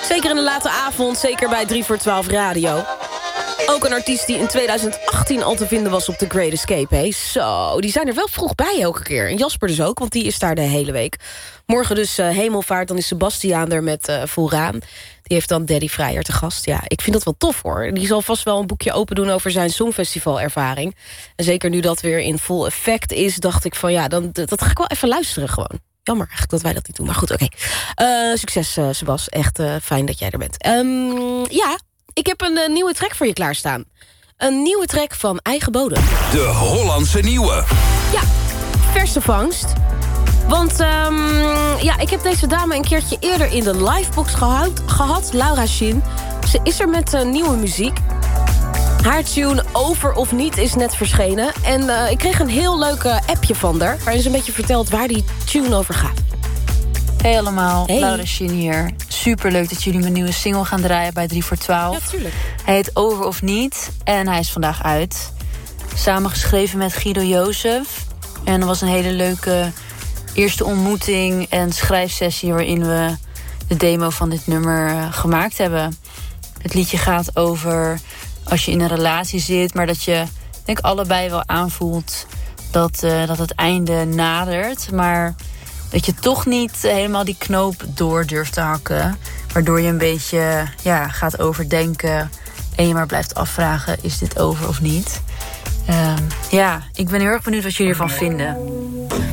Zeker in de late avond, zeker bij 3 voor 12 radio. Ook een artiest die in 2018 al te vinden was op The Great Escape. Hè? Zo, die zijn er wel vroeg bij elke keer. En Jasper dus ook, want die is daar de hele week. Morgen dus Hemelvaart, dan is Sebastiaan er met Vooraan. Die heeft dan Daddy Vrijer te gast. Ja, ik vind dat wel tof hoor. Die zal vast wel een boekje open doen over zijn Songfestival-ervaring. En zeker nu dat weer in vol effect is, dacht ik van ja, dat ga ik wel even luisteren gewoon. Jammer eigenlijk dat wij dat niet doen, maar goed, oké. Succes, Sebas. Echt fijn dat jij er bent. Ja, ik heb een nieuwe track voor je klaarstaan. Een nieuwe track van Eigen Bodem. De Hollandse Nieuwe. Ja, verse vangst. Want ja, ik heb deze dame een keertje eerder in de livebox gehad. Laura Shin. Ze is er met nieuwe muziek. Haar tune Over of Niet is net verschenen. En ik kreeg een heel leuk appje van haar, waarin ze een beetje vertelt waar die tune over gaat. Hey allemaal, Hey. Laura Shin hier. Superleuk dat jullie mijn nieuwe single gaan draaien bij 3 voor 12. Ja, tuurlijk. Hij heet Over of Niet en hij is vandaag uit. Samen geschreven met Guido Jozef. En er was een hele leuke eerste ontmoeting en schrijfsessie waarin we de demo van dit nummer gemaakt hebben. Het liedje gaat over als je in een relatie zit, maar dat je denk allebei wel aanvoelt dat het einde nadert, maar dat je toch niet helemaal die knoop door durft te hakken, waardoor je een beetje gaat overdenken en je maar blijft afvragen, is dit over of niet? Ik ben heel erg benieuwd wat jullie ervan vinden.